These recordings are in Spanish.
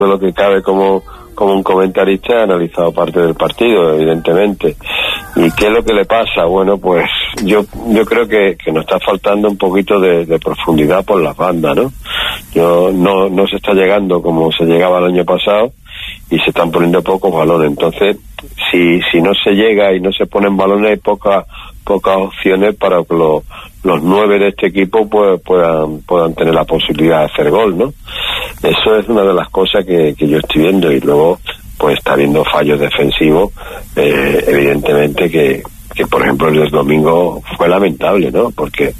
lo que cabe como un comentarista he analizado parte del partido, evidentemente. ¿Y qué es lo que le pasa? Bueno, pues yo creo que nos está faltando un poquito de profundidad por las bandas, ¿no? No se está llegando como se llegaba el año pasado y se están poniendo pocos balones. Entonces, si no se llega y no se ponen balones, hay pocas opciones para que los 9 de este equipo pues puedan tener la posibilidad de hacer gol, ¿no? Eso es una de las cosas que yo estoy viendo. Y luego pues está habiendo fallos defensivos, evidentemente que por ejemplo el del domingo fue lamentable, ¿no? Porque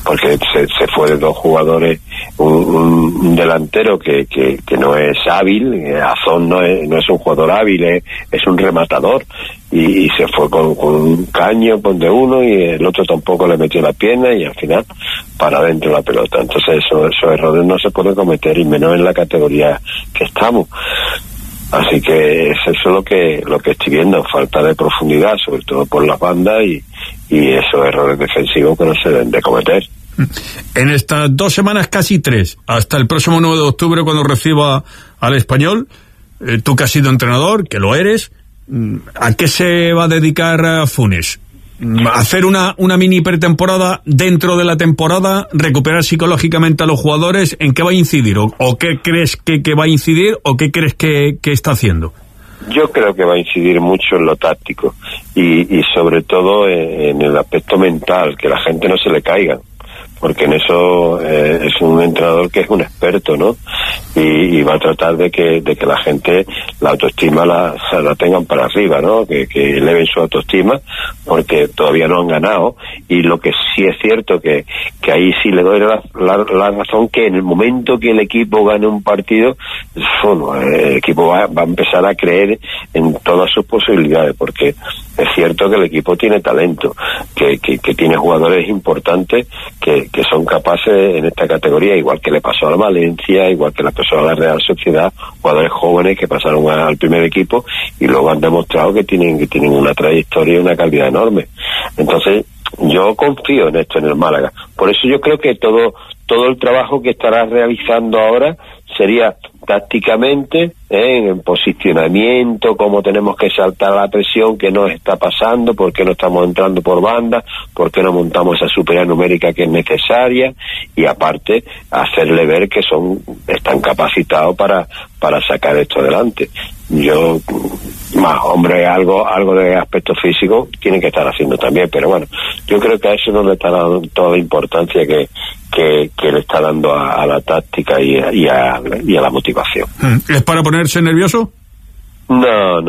se fue de 2 jugadores, un delantero que no es hábil, Azón no es un jugador hábil, es un rematador, y se fue con un caño de uno y el otro tampoco le metió la pierna y al final para adentro la pelota. Entonces esos errores no se pueden cometer, y menos en la categoría que estamos. Así que eso es lo que estoy viendo, falta de profundidad, sobre todo por las bandas, y esos errores defensivos que no se deben de cometer. En estas 2 semanas, casi 3, hasta el próximo 9 de octubre cuando reciba al Español, tú que has sido entrenador, que lo eres, ¿a qué se va a dedicar Funes? ¿Hacer una mini pretemporada dentro de la temporada? ¿Recuperar psicológicamente a los jugadores? ¿En qué va a incidir? ¿O qué crees que va a incidir? ¿O qué crees que está haciendo? Yo creo que va a incidir mucho en lo táctico y sobre todo en el aspecto mental, que la gente no se le caiga, porque en eso es un entrenador que es un experto, ¿no? Y va a tratar de que la gente la autoestima la tengan para arriba, ¿no? Que eleven su autoestima, porque todavía no han ganado. Y lo que sí es cierto que ahí sí le doy la razón, que en el momento que el equipo gane un partido, bueno, el equipo va a empezar a creer en todas sus posibilidades, porque es cierto que el equipo tiene talento, que tiene jugadores importantes que son capaces en esta categoría, igual que le pasó al Valencia, igual que le pasó a la Real Sociedad, jugadores jóvenes que pasaron al primer equipo y luego han demostrado que tienen una trayectoria y una calidad enorme. Entonces yo confío en esto, en el Málaga. Por eso yo creo que todo el trabajo que estará realizando ahora sería tácticamente, en posicionamiento, cómo tenemos que saltar la presión, qué nos está pasando, por qué no estamos entrando por banda, por qué no montamos esa superioridad numérica que es necesaria, y aparte hacerle ver que están capacitados para sacar esto adelante. Yo, más hombre, algo de aspecto físico tienen que estar haciendo también, pero bueno, yo creo que a eso no le está dando toda la importancia que le está dando a la táctica y a la motivación. ¿Es para ponerse nervioso? No.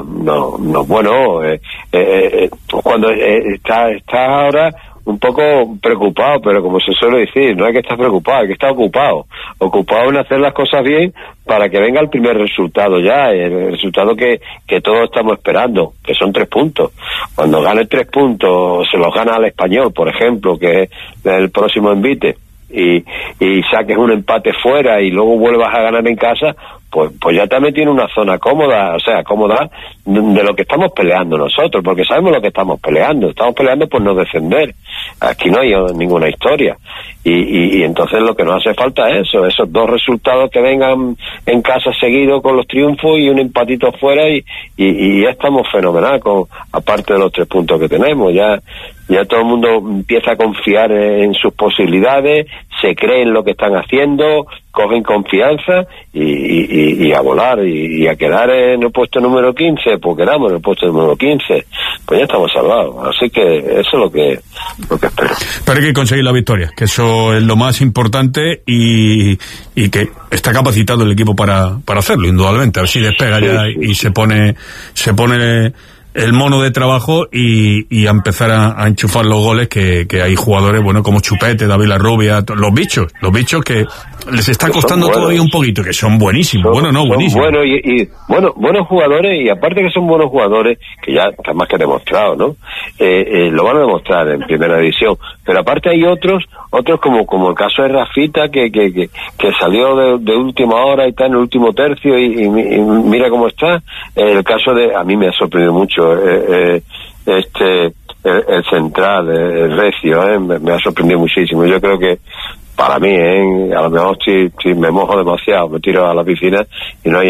Bueno, cuando está ahora un poco preocupado, pero como se suele decir, no hay que estar preocupado, hay que estar ocupado en hacer las cosas bien para que venga el primer resultado ya, el resultado que todos estamos esperando, que son 3 puntos. Cuando gane 3 puntos, se los gana al Español, por ejemplo, que es el próximo envite, y saques un empate fuera y luego vuelvas a ganar en casa, pues ya también tiene una zona cómoda, cómoda de lo que estamos peleando nosotros, porque sabemos lo que estamos peleando por no descender. Aquí no hay ninguna historia, y entonces lo que nos hace falta es esos 2 resultados que vengan en casa seguidos con los triunfos y un empatito fuera, y ya estamos fenomenal, aparte de los 3 puntos que tenemos. Ya todo el mundo empieza a confiar en sus posibilidades, se cree en lo que están haciendo, cogen confianza y a volar y a quedar en el puesto número 15, pues quedamos en el puesto número 15, pues ya estamos salvados. Así que eso es lo que espero. Pero hay que conseguir la victoria, que eso es lo más importante, y que está capacitado el equipo para hacerlo, indudablemente. A ver si despega ya y se pone el mono de trabajo y a empezar a enchufar los goles, que hay jugadores, bueno, como Chupete, David Larrubia, los bichos que les está costando todavía un poquito, que son buenísimos, buenísimos. Buenos jugadores, y aparte que son buenos jugadores, que ya está más que demostrado, ¿no? Lo van a demostrar en primera división, pero aparte hay otros como el caso de Rafita, que salió de última hora y está en el último tercio y mira cómo está. El caso a mí me ha sorprendido mucho el central, el Recio, me ha sorprendido muchísimo. Yo creo que para mí, a lo mejor si me mojo demasiado, me tiro a la piscina y no hay